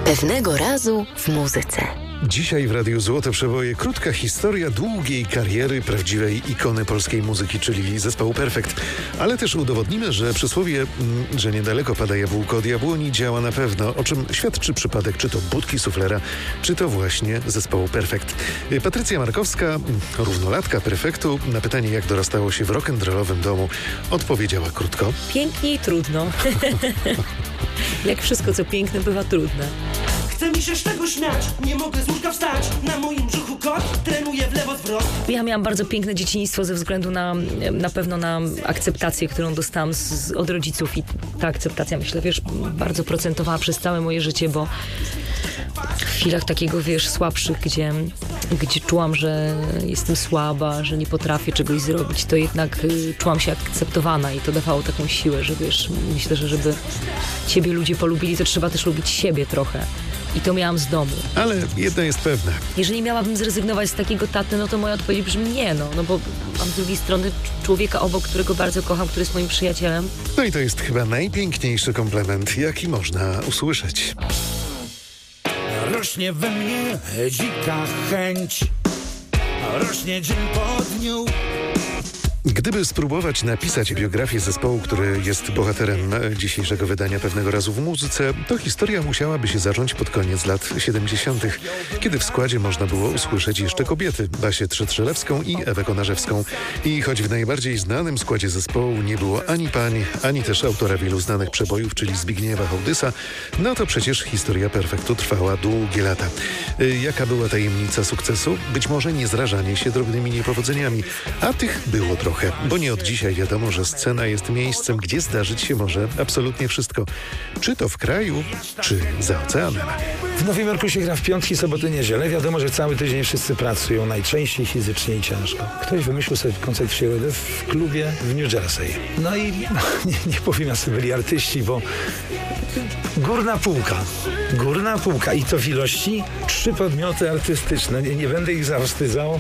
Pewnego razu w muzyce. Dzisiaj w Radiu Złote Przeboje krótka historia długiej kariery prawdziwej ikony polskiej muzyki, czyli zespołu Perfekt. Ale też udowodnimy, że przysłowie, że niedaleko pada jabłko od jabłoni działa na pewno, o czym świadczy przypadek czy to budki suflera, czy to właśnie zespołu Perfekt. Patrycja Markowska, równolatka Perfektu, na pytanie jak dorastało się w rock'n'rollowym domu, odpowiedziała krótko. Pięknie i trudno. Jak wszystko, co piękne, bywa trudne. Chce mi się z tego śmiać, nie mogę z łóżka wstać. Na moim brzuchu kot, trenuję w lewo zwrot. Ja miałam bardzo piękne dzieciństwo ze względu na pewno na akceptację, którą dostałam od rodziców i ta akceptacja, myślę, bardzo procentowała przez całe moje życie, bo w chwilach takiego, słabszych, gdzie czułam, że jestem słaba, że nie potrafię czegoś zrobić, to jednak czułam się akceptowana i to dawało taką siłę, że myślę, że żeby ciebie ludzie polubili, to trzeba też lubić siebie trochę. I to miałam z domu. Ale jedno jest pewne. Jeżeli miałabym zrezygnować z takiego taty, no to moja odpowiedź brzmi nie, no bo mam z drugiej strony człowieka obok, którego bardzo kocham, który jest moim przyjacielem. No i to jest chyba najpiękniejszy komplement, jaki można usłyszeć. Rośnie we mnie dzika chęć, rośnie dzień po dniu. Gdyby spróbować napisać biografię zespołu, który jest bohaterem dzisiejszego wydania Pewnego razu w muzyce, to historia musiałaby się zacząć pod koniec lat 70., kiedy w składzie można było usłyszeć jeszcze kobiety, Basię Trzetrzelewską i Ewę Konarzewską. I choć w najbardziej znanym składzie zespołu nie było ani pań, ani też autora wielu znanych przebojów, czyli Zbigniewa Hołdysa, no to przecież historia Perfektu trwała długie lata. Jaka była tajemnica sukcesu? Być może nie zrażanie się drobnymi niepowodzeniami, a tych było trochę. Bo nie od dzisiaj wiadomo, że scena jest miejscem, gdzie zdarzyć się może absolutnie wszystko. Czy to w kraju, czy za oceanem. W Nowym Jorku się gra w piątki, soboty, niedzielę. Wiadomo, że cały tydzień wszyscy pracują, najczęściej fizycznie i ciężko. Ktoś wymyślił sobie koncert w środę w klubie w New Jersey. No i nie powiem, jacy byli artyści, bo górna półka i to w ilości 3 podmioty artystyczne. Nie będę ich zawstydzał.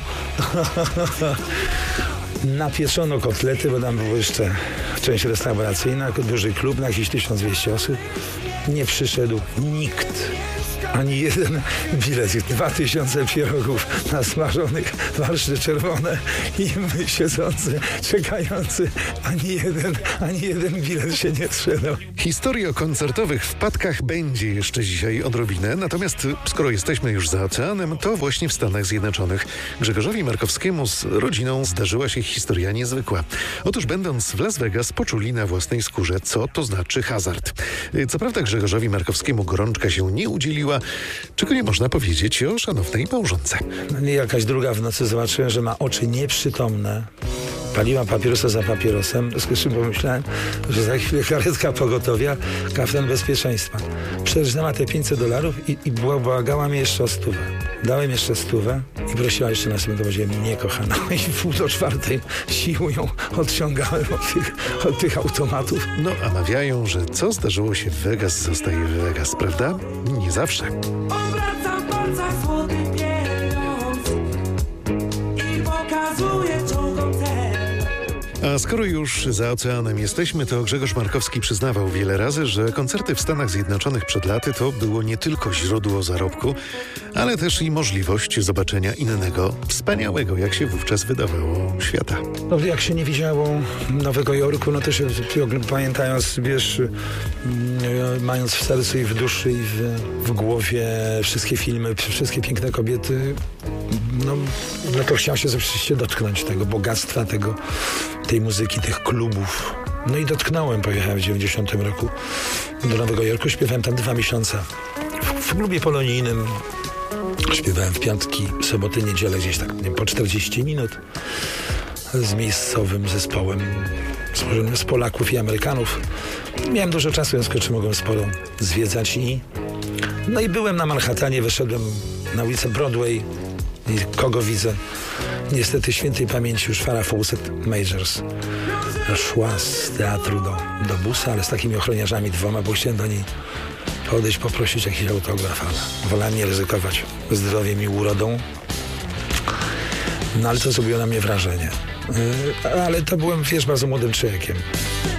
Napieczono kotlety, bo tam była jeszcze część restauracyjna, duży klub na jakieś 1200 osób. Nie przyszedł nikt. Ani jeden bilet, 2000 pierogów nasmażonych, warszty czerwone i my siedzący, czekający, ani jeden bilet się nie sprzedał. Historii o koncertowych wpadkach będzie jeszcze dzisiaj odrobinę, natomiast skoro jesteśmy już za oceanem, to właśnie w Stanach Zjednoczonych Grzegorzowi Markowskiemu z rodziną zdarzyła się historia niezwykła. Otóż będąc w Las Vegas poczuli na własnej skórze, co to znaczy hazard. Co prawda Grzegorzowi Markowskiemu gorączka się nie udzieliła, czego nie można powiedzieć o szanownej małżonce. Jakaś druga w nocy zobaczyłem, że ma oczy nieprzytomne. Paliła papierosa za papierosem, z czym pomyślałem, że za chwilę karetka pogotowia, kaftan bezpieczeństwa. Przerżnęła te $500 i błagała mnie jeszcze o 100. Dałem jeszcze 100 i prosiła jeszcze na sobie, to będzie mnie kochana. I w 3:30 siłą ją odciągałem od tych automatów. No, a mawiają, że co zdarzyło się w Vegas, zostaje w Vegas, prawda? Nie zawsze. Obracam w palcach złoty pieniądz i pokazuję czołgą cel. A skoro już za oceanem jesteśmy, to Grzegorz Markowski przyznawał wiele razy, że koncerty w Stanach Zjednoczonych przed laty to było nie tylko źródło zarobku, ale też i możliwość zobaczenia innego, wspaniałego, jak się wówczas wydawało, świata. No, jak się nie widziało Nowego Jorku, no to się pamiętając, mając w sercu i w duszy i w głowie wszystkie filmy, wszystkie piękne kobiety, no to chciałem się oczywiście dotknąć tego bogactwa, tej muzyki, tych klubów. No i dotknąłem, pojechałem w 90 roku do Nowego Jorku, śpiewałem tam 2 miesiące. W klubie polonijnym śpiewałem w piątki, soboty, niedzielę gdzieś tak, nie wiem, po 40 minut z miejscowym zespołem złożonym z Polaków i Amerykanów. Miałem dużo czasu, w związku z czym mogłem sporo zwiedzać i byłem na Manhattanie, wyszedłem na ulicę Broadway i kogo widzę? Niestety świętej pamięci już Farrah Fawcett Majors szła z teatru do busa, ale z takimi ochroniarzami 2, bo chciałem do niej podejść, poprosić jakiś autograf, ale wolałem nie ryzykować zdrowiem i urodą. No ale to zrobiło na mnie wrażenie. Ale to byłem, bardzo młodym człowiekiem.